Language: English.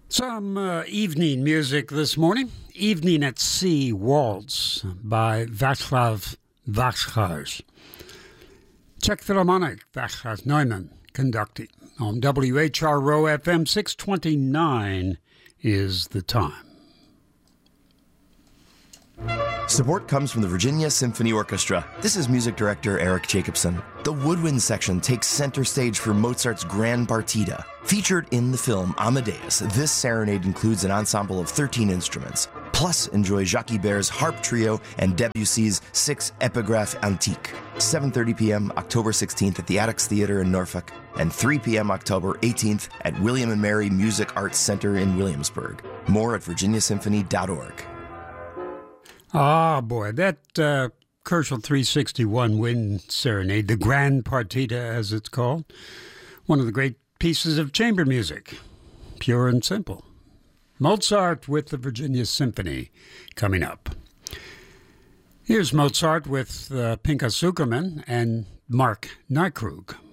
Some evening music this morning. Evening at Sea Waltz by Václav Václav. Czech Philharmonic, Václav Neumann conducting. On WHRO FM 629 is the time. Support comes from the Virginia Symphony Orchestra. This is music director Eric Jacobson. The woodwind section takes center stage for Mozart's Grand Partita. Featured in the film Amadeus, this serenade includes an ensemble of 13 instruments. Plus, enjoy Jacques Ibert's harp trio and Debussy's 6 Epigraphe Antique. 7:30 p.m. October 16th at the Attucks Theatre in Norfolk, and 3 p.m. October 18th at William and Mary Music Arts Center in Williamsburg. More at virginiasymphony.org. Ah, boy, that Kershel 361 Wind Serenade, the Grand Partita as it's called, one of the great pieces of chamber music, pure and simple. Mozart with the Virginia Symphony coming up. Here's Mozart with Pinchas Zukerman and Mark Nykrug.